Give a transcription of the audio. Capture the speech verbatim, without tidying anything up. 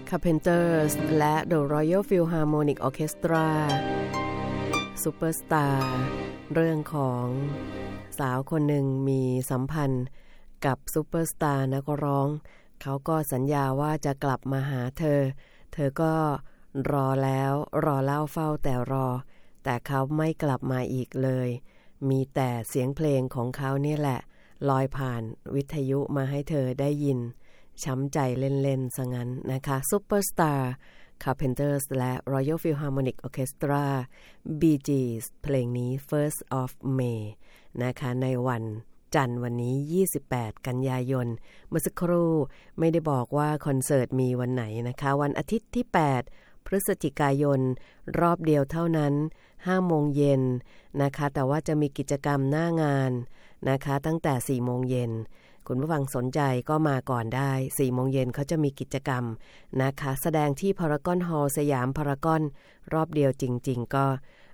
Carpenters และ The Royal Philharmonic Orchestra Superstar เรื่องของสาวคนหนึ่งมีสัมพันธ์กับซูเปอร์สตาร์นักร้องเขาก็สัญญาว่าจะกลับมาหาเธอเธอก็รอแล้วรอเล่าเฝ้าแต่รอแต่เขาไม่กลับมาอีกเลยมีแต่เสียงเพลงของเขาเนี่ยแหละลอยผ่านวิทยุมาให้เธอได้ยินช้ำใจเล่นๆซะงั้นนะคะ Superstar Carpenters และ Royal Philharmonic Orchestra Bee Gees เพลงนี้ First of May นะคะในวันจันทร์วันนี้ยี่สิบแปดกันยายนเมื่อสักครู่ไม่ได้บอกว่าคอนเสิร์ตมีวันไหนนะคะวันอาทิตย์ที่แปดพฤศจิกายนรอบเดียวเท่านั้นห้าโมงเย็นนะคะแต่ว่าจะมีกิจกรรมหน้างานนะคะตั้งแต่สี่โมงเย็นคุณผู้ฟังสนใจก็มาก่อนได้สี่โมงเย็นเขาจะมีกิจกรรมนะคะแสดงที่พารากอนฮอลล์สยามพารากอนรอบเดียวจริงๆก็